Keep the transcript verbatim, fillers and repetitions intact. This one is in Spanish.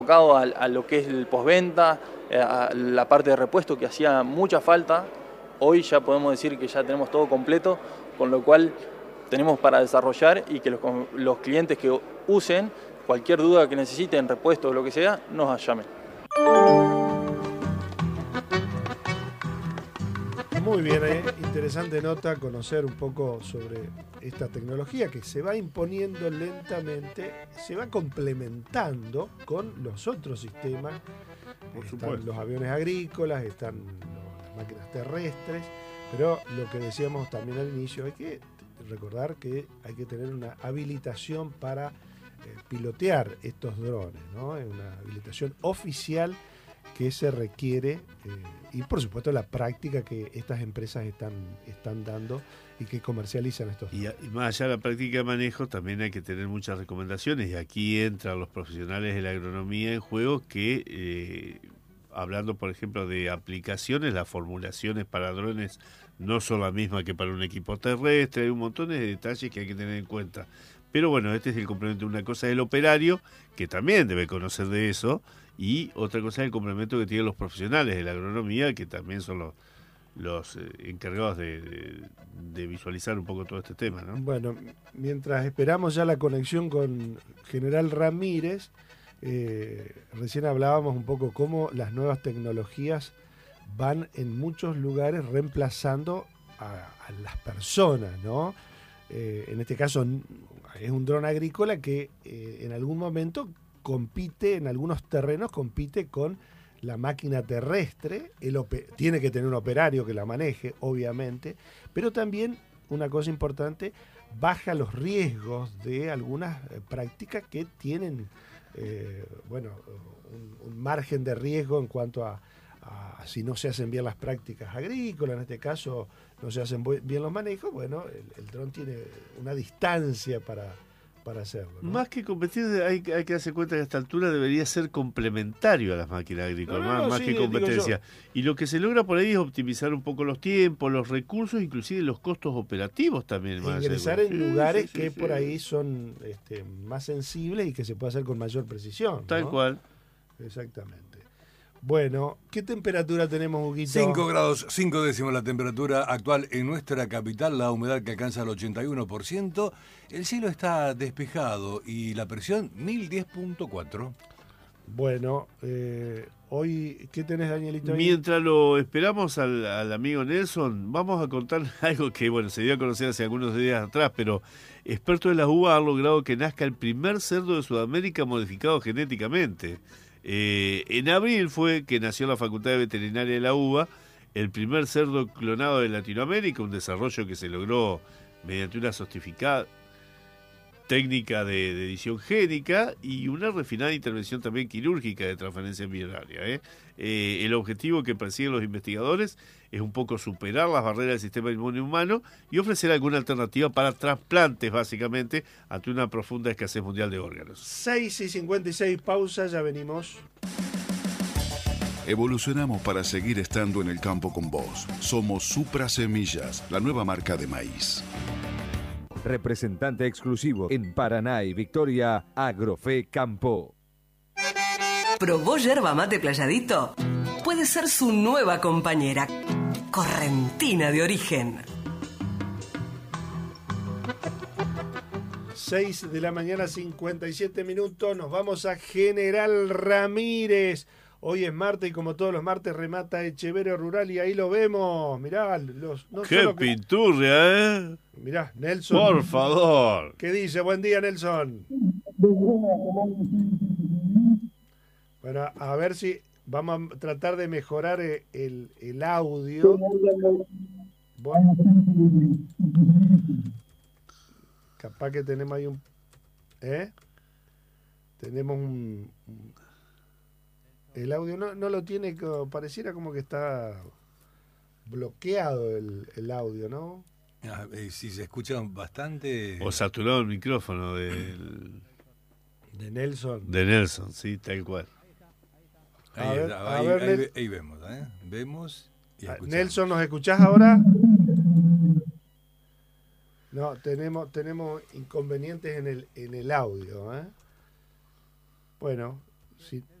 enfocado a, a lo que es el postventa, a la parte de repuesto que hacía mucha falta. Hoy ya podemos decir que ya tenemos todo completo, con lo cual tenemos para desarrollar y que los, los clientes que usen, cualquier duda que necesiten, repuesto o lo que sea, nos llamen. Muy bien, eh. interesante nota, conocer un poco sobre esta tecnología que se va imponiendo lentamente, se va complementando con los otros sistemas. Por están supuesto. los aviones agrícolas, están las máquinas terrestres, pero lo que decíamos también al inicio, hay que recordar que hay que tener una habilitación para eh, pilotear estos drones, ¿no? Es una habilitación oficial que se requiere eh, y por supuesto la práctica que estas empresas están, están dando y que comercializan estos y, y más allá de la práctica de manejo también hay que tener muchas recomendaciones y aquí entran los profesionales de la agronomía en juego que eh, hablando por ejemplo de aplicaciones, las formulaciones para drones no son las mismas que para un equipo terrestre, hay un montón de detalles que hay que tener en cuenta. Pero bueno, este es el complemento. Una cosa es el operario, que también debe conocer de eso, y otra cosa es el complemento que tienen los profesionales de la agronomía, que también son los, los eh, encargados de, de, de visualizar un poco todo este tema, ¿no? Bueno, mientras esperamos ya la conexión con General Ramírez, eh, recién hablábamos un poco cómo las nuevas tecnologías van en muchos lugares reemplazando a, a las personas, ¿no? Eh, en este caso es un dron agrícola que eh, en algún momento compite, en algunos terrenos compite con la máquina terrestre, el tiene que tener un operario que la maneje, obviamente, pero también, una cosa importante, baja los riesgos de algunas eh, prácticas que tienen, eh, bueno, un, un margen de riesgo en cuanto a, a si no se hacen bien las prácticas agrícolas, en este caso no se hacen bien los manejos, bueno, el, el dron tiene una distancia para, para hacerlo, ¿no? Más que competir, hay, hay que darse cuenta que a esta altura debería ser complementario a las máquinas agrícolas, No, no, más, no, más sí, que competencia. Y lo que se logra por ahí es optimizar un poco los tiempos, los recursos, inclusive los costos operativos también. E ingresar en sí, lugares sí, sí, que sí. por ahí son este, más sensibles y que se puede hacer con mayor precisión, Tal ¿no? cual. Exactamente. Bueno, ¿qué temperatura tenemos, Huguito? cinco grados, cinco décimos la temperatura actual en nuestra capital, la humedad que alcanza el ochenta y uno por ciento, el cielo está despejado y la presión mil diez punto cuatro. Bueno, eh, hoy, ¿qué tenés, Danielito? Ahí? Mientras lo esperamos al, al amigo Nelson, vamos a contar algo que, bueno, se dio a conocer hace algunos días atrás, pero expertos de las uvas han logrado que nazca el primer cerdo de Sudamérica modificado genéticamente. Eh, en abril fue que nació la Facultad de Veterinaria de la Uva, el primer cerdo clonado de Latinoamérica, un desarrollo que se logró mediante una sofisticadas técnica de, de edición génica y una refinada intervención también quirúrgica de transferencia embrionaria. ¿eh? Eh, el objetivo que persiguen los investigadores es un poco superar las barreras del sistema inmune humano y ofrecer alguna alternativa para trasplantes, básicamente, ante una profunda escasez mundial de órganos. seis y cincuenta y seis, pausa, ya venimos. Evolucionamos para seguir estando en el campo con vos. Somos Supra Semillas, la nueva marca de maíz. Representante exclusivo en Paraná y Victoria, Agrofe Campo. ¿Probó yerba mate Playadito? Puede ser su nueva compañera, correntina de origen. seis de la mañana, cincuenta y siete minutos, nos vamos a General Ramírez. Hoy es martes y como todos los martes remata Echeverrio Rural y ahí lo vemos. Mirá, los, no ¡Qué solo que... pinturria, eh! Mirá, Nelson. Por favor. ¿Qué dice? Buen día, Nelson. Bueno, a ver si vamos a tratar de mejorar el, el audio. Bueno, capaz que tenemos ahí un... ¿Eh? Tenemos un... El audio no, no lo tiene, pareciera como que está bloqueado el, el audio, ¿no? Ah, eh, si se escucha bastante... O saturado el micrófono del... De Nelson. De Nelson, sí, tal cual. Ahí, A ver, está, a ahí, ver, ahí, Nel... ahí vemos, ¿eh? Vemos y escuchamos. Nelson, ¿nos escuchás ahora? No, tenemos, tenemos inconvenientes en el, en el audio, ¿eh? Bueno, sí,